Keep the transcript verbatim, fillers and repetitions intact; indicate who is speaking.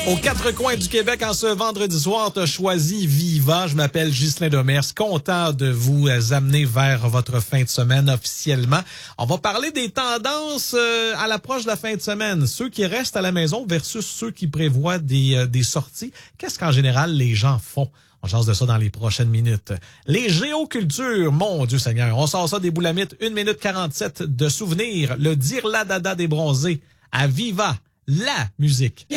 Speaker 1: Aux quatre coins du Québec, en ce vendredi soir, t'as choisi Viva. Je m'appelle Ghislain Demers, content de vous amener vers votre fin de semaine officiellement. On va parler des tendances euh, à l'approche de la fin de semaine. Ceux qui restent à la maison versus ceux qui prévoient des, euh, des sorties. Qu'est-ce qu'en général les gens font? On chance de ça dans les prochaines minutes. Les géocultures, mon Dieu Seigneur, on sort ça des boulamites. une minute quarante-sept de souvenirs. Le dire-la-dada des bronzés. À Viva, la musique.